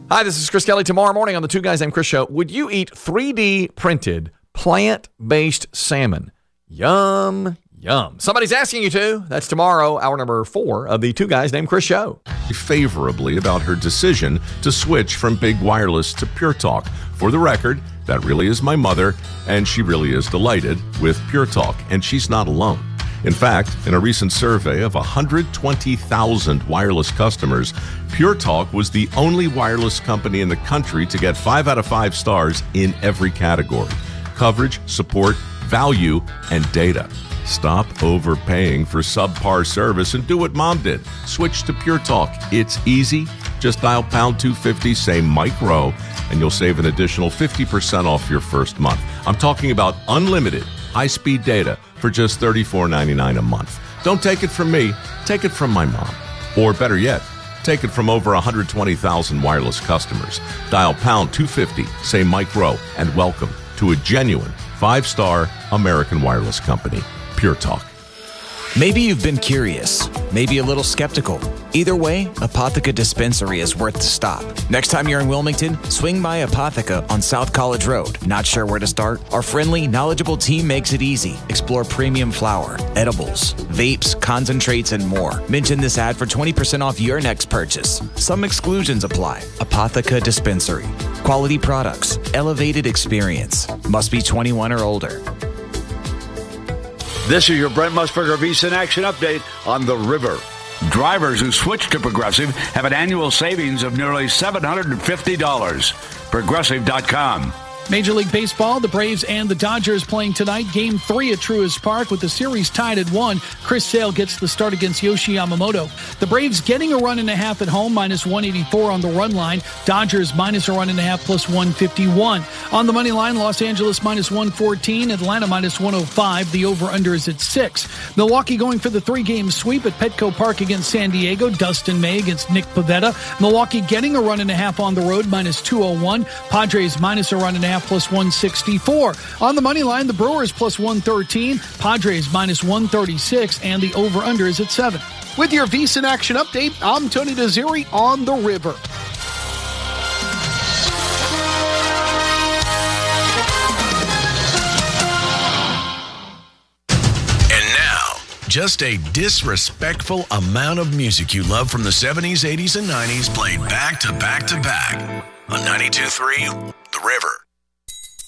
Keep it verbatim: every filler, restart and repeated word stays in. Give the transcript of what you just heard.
Hi, this is Chris Kelly. Tomorrow morning on the Two Guys Named Chris show, would you eat three D printed plant-based salmon? Yum, yum. Somebody's asking you to. That's tomorrow, hour number four of the Two Guys Named Chris show. Favorably about her decision to switch from Big Wireless to Pure Talk. For the record, that really is my mother, and she really is delighted with Pure Talk, and she's not alone. In fact, in a recent survey of one hundred twenty thousand wireless customers, Pure Talk was the only wireless company in the country to get five out of five stars in every category: coverage, support, value, and data. Stop overpaying for subpar service and do what Mom did. Switch to Pure Talk. It's easy. Just dial pound two fifty, say Mike Rowe, and you'll save an additional fifty percent off your first month. I'm talking about unlimited high-speed data for just thirty-four ninety-nine a month. Don't take it from me. Take it from my mom. Or better yet, take it from over one hundred twenty thousand wireless customers. Dial pound two fifty, say Mike Rowe, and welcome to a genuine five-star American wireless company, Pure Talk. Maybe you've been curious, maybe a little skeptical. Either way, Apotheca Dispensary is worth the stop. Next time you're in Wilmington, swing by Apotheca on South College Road. Not sure where to start? Our friendly, knowledgeable team makes it easy. Explore premium flower, edibles, vapes, concentrates, and more. Mention this ad for twenty percent off your next purchase. Some exclusions apply. Apotheca Dispensary. Quality products, elevated experience. Must be twenty-one or older. This is your Brent Musburger VSiN Action Update on the river. Drivers who switch to Progressive have an annual savings of nearly seven hundred fifty dollars. Progressive dot com. Major League Baseball, the Braves and the Dodgers playing tonight. Game three at Truist Park with the series tied at one. Chris Sale gets the start against Yoshi Yamamoto. The Braves getting a run and a half at home, minus one eighty-four on the run line. Dodgers minus a run and a half, plus one fifty-one. On the money line, Los Angeles minus one fourteen. Atlanta minus one oh five. The over-under is at six. Milwaukee going for the three-game sweep at Petco Park against San Diego. Dustin May against Nick Pivetta. Milwaukee getting a run and a half on the road, minus two oh one. Padres minus a run and a half, plus one sixty-four. On the money line, the Brewers plus one thirteen, Padres minus one thirty-six, and the over-under is at seven. With your VSiN Action Update, I'm Tony Desiri on the river. And now, just a disrespectful amount of music you love from the seventies, eighties, and nineties played back to back to back on ninety-two point three The River.